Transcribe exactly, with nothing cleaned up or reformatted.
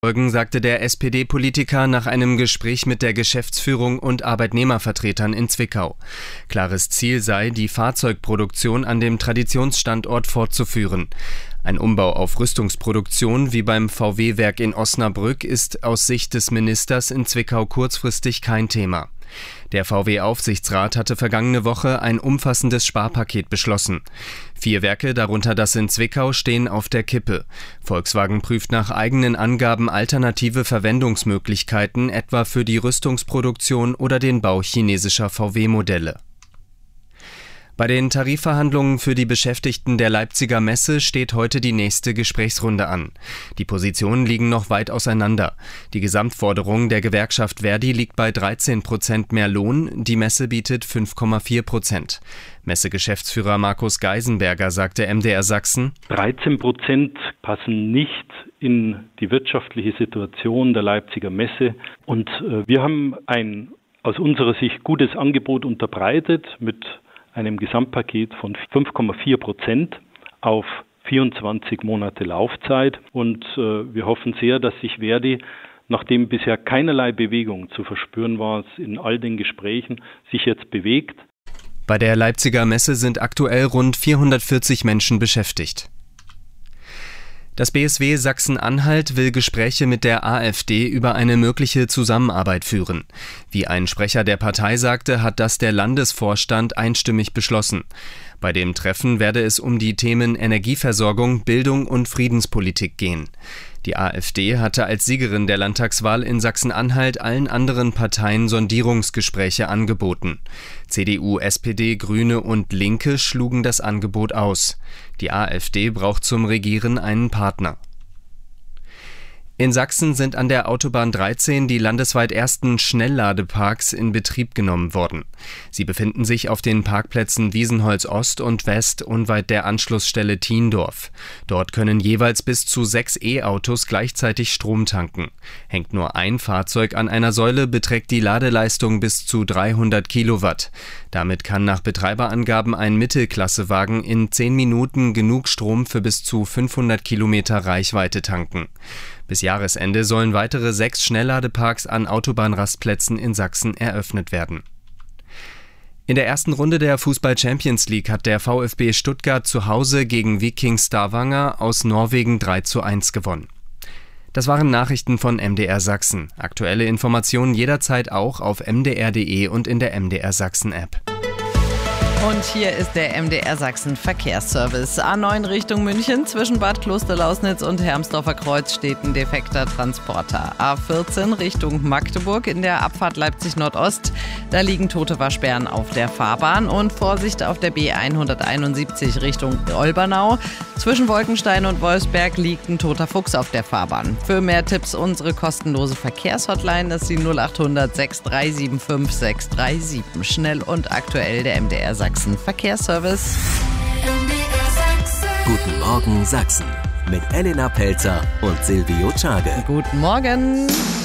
Folgen, sagte der S P D-Politiker nach einem Gespräch mit der Geschäftsführung und Arbeitnehmervertretern in Zwickau. Klares Ziel sei, die Fahrzeugproduktion an dem Traditionsstandort fortzuführen. Ein Umbau auf Rüstungsproduktion wie beim V W-Werk in Osnabrück ist aus Sicht des Ministers in Zwickau kurzfristig kein Thema. Der V W-Aufsichtsrat hatte vergangene Woche ein umfassendes Sparpaket beschlossen. Vier Werke, darunter das in Zwickau, stehen auf der Kippe. Volkswagen prüft nach eigenen Angaben alternative Verwendungsmöglichkeiten, etwa für die Rüstungsproduktion oder den Bau chinesischer V W-Modelle. Bei den Tarifverhandlungen für die Beschäftigten der Leipziger Messe steht heute die nächste Gesprächsrunde an. Die Positionen liegen noch weit auseinander. Die Gesamtforderung der Gewerkschaft Verdi liegt bei dreizehn Prozent mehr Lohn, die Messe bietet fünf Komma vier Prozent. Messegeschäftsführer Markus Geisenberger sagte M D R Sachsen: dreizehn Prozent passen nicht in die wirtschaftliche Situation der Leipziger Messe. Und äh, wir haben ein aus unserer Sicht gutes Angebot unterbreitet mit einem Gesamtpaket von fünf Komma vier Prozent auf vierundzwanzig Monate Laufzeit. Und äh, wir hoffen sehr, dass sich Verdi, nachdem bisher keinerlei Bewegung zu verspüren war in all den Gesprächen, sich jetzt bewegt. Bei der Leipziger Messe sind aktuell rund vierhundertvierzig Menschen beschäftigt. Das B S W Sachsen-Anhalt will Gespräche mit der AfD über eine mögliche Zusammenarbeit führen. Wie ein Sprecher der Partei sagte, hat das der Landesvorstand einstimmig beschlossen. Bei dem Treffen werde es um die Themen Energieversorgung, Bildung und Friedenspolitik gehen. Die AfD hatte als Siegerin der Landtagswahl in Sachsen-Anhalt allen anderen Parteien Sondierungsgespräche angeboten. C D U, S P D, Grüne und Linke schlugen das Angebot aus. Die AfD braucht zum Regieren einen Partner. In Sachsen sind an der Autobahn dreizehn die landesweit ersten Schnellladeparks in Betrieb genommen worden. Sie befinden sich auf den Parkplätzen Wiesenholz Ost und West unweit der Anschlussstelle Thiendorf. Dort können jeweils bis zu sechs E-Autos gleichzeitig Strom tanken. Hängt nur ein Fahrzeug an einer Säule, beträgt die Ladeleistung bis zu dreihundert Kilowatt. Damit kann nach Betreiberangaben ein Mittelklassewagen in zehn Minuten genug Strom für bis zu fünfhundert Kilometer Reichweite tanken. Bis Jahresende sollen weitere sechs Schnellladeparks an Autobahnrastplätzen in Sachsen eröffnet werden. In der ersten Runde der Fußball-Champions League hat der VfB Stuttgart zu Hause gegen Viking Stavanger aus Norwegen drei zu eins gewonnen. Das waren Nachrichten von M D R Sachsen. Aktuelle Informationen jederzeit auch auf m d r punkt d e und in der M D R Sachsen App. Und hier ist der M D R Sachsen Verkehrsservice. A neun Richtung München, zwischen Bad Klosterlausnitz und Hermsdorfer Kreuz steht ein defekter Transporter. A vierzehn Richtung Magdeburg in der Abfahrt Leipzig Nordost. Da liegen tote Waschbären auf der Fahrbahn. Und Vorsicht auf der B hunderteinundsiebzig Richtung Olbernau. Zwischen Wolkenstein und Wolfsberg liegt ein toter Fuchs auf der Fahrbahn. Für mehr Tipps unsere kostenlose Verkehrshotline, das ist die null acht hundert sechs drei sieben fünf sechs drei sieben. Schnell und aktuell der M D R Sachsen Verkehrsservice. Guten Morgen Sachsen mit Elena Pelzer und Silvio Czage. Guten Morgen.